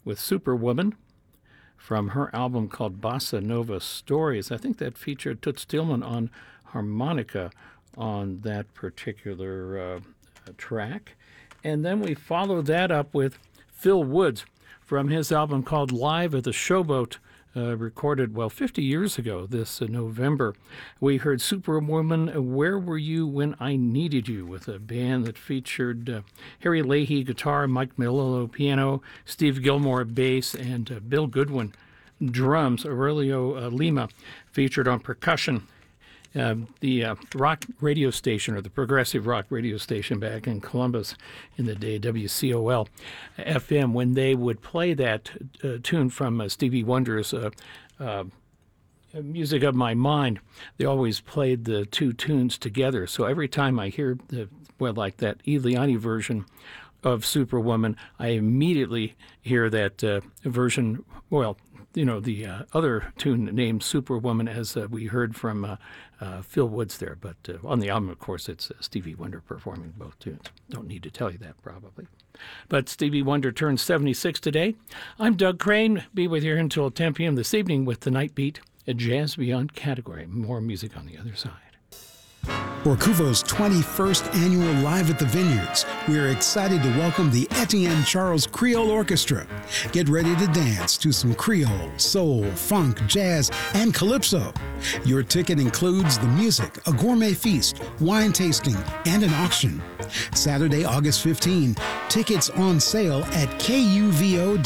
with Superwoman from her album called Bossa Nova Stories. I think that featured Toots Thielemans on harmonica on that particular track. And then we followed that up with Phil Woods from his album called Live at the Showboat, recorded, 50 years ago this November. We heard Superwoman, Where Were You When I Needed You, with a band that featured Harry Leahy guitar, Mike Melillo piano, Steve Gilmore bass, and Bill Goodwin drums. Aurelio Lima featured on percussion. The rock radio station, or the progressive rock radio station back in Columbus in the day, WCOL FM, when they would play that tune from Stevie Wonder's Music of My Mind, they always played the two tunes together. So every time I hear like that Eliani version of Superwoman, I immediately hear that version, the other tune named Superwoman, as we heard from Phil Woods there. But on the album, of course, it's Stevie Wonder performing both tunes. Don't need to tell you that, probably. But Stevie Wonder turns 76 today. I'm Doug Crane. Be with you until 10 p.m. this evening with the Night Beat, a Jazz Beyond category. More music on the other side. For Kuvo's 21st annual Live at the Vineyards, we are excited to welcome the Etienne Charles Creole Orchestra. Get ready to dance to some Creole, soul, funk, jazz, and calypso. Your ticket includes the music, a gourmet feast, wine tasting, and an auction. Saturday, August 15. Tickets on sale at kuvo.org.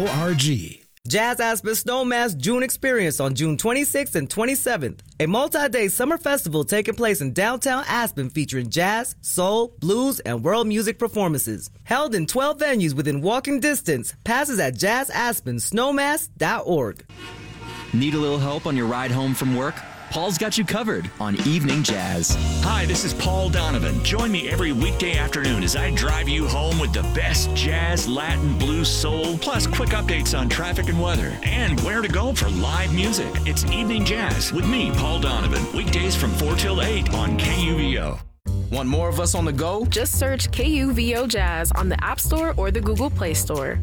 Jazz Aspen Snowmass June Experience on June 26th and 27th. A multi-day summer festival taking place in downtown Aspen featuring jazz, soul, blues, and world music performances. Held in 12 venues within walking distance. Passes at jazzaspensnowmass.org. Need a little help on your ride home from work? Paul's got you covered on Evening Jazz. Hi, this is Paul Donovan. Join me every weekday afternoon as I drive you home with the best jazz, Latin, blues, soul, plus quick updates on traffic and weather, and where to go for live music. It's Evening Jazz with me, Paul Donovan. Weekdays from 4 till 8 on KUVO. Want more of us on the go? Just search KUVO Jazz on the App Store or the Google Play Store.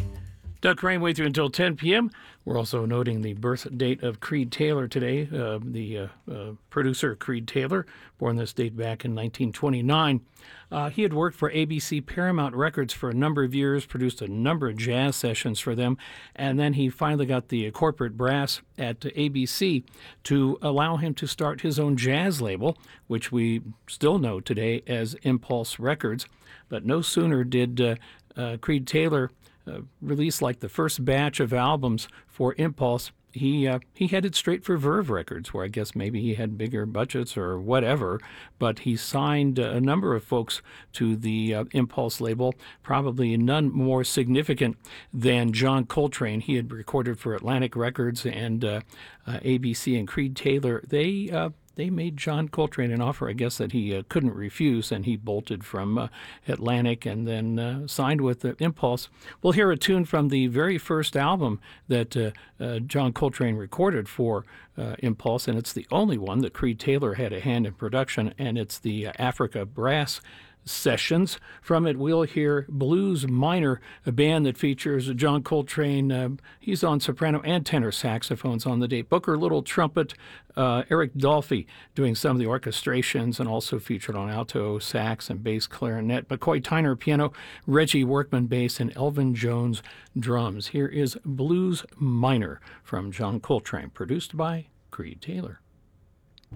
Doug Crane with you until 10 p.m. We're also noting the birth date of Creed Taylor today, the producer Creed Taylor, born this date back in 1929. He had worked for ABC Paramount Records for a number of years, produced a number of jazz sessions for them, and then he finally got the corporate brass at ABC to allow him to start his own jazz label, which we still know today as Impulse Records. But no sooner did Creed Taylor released like the first batch of albums for Impulse, he headed straight for Verve Records, where I guess maybe he had bigger budgets or whatever, but he signed a number of folks to the Impulse label, probably none more significant than John Coltrane. He had recorded for Atlantic Records and ABC, and Creed Taylor. They made John Coltrane an offer, I guess, that he couldn't refuse, and he bolted from Atlantic and then signed with Impulse. We'll hear a tune from the very first album that John Coltrane recorded for Impulse, and it's the only one that Creed Taylor had a hand in production, and it's the Africa Brass Sessions. From it, we'll hear Blues Minor, a band that features John Coltrane. He's on soprano and tenor saxophones on the date. Booker Little trumpet, Eric Dolphy doing some of the orchestrations, and also featured on alto sax and bass clarinet. McCoy Tyner piano, Reggie Workman bass, and Elvin Jones drums. Here is Blues Minor from John Coltrane, produced by Creed Taylor.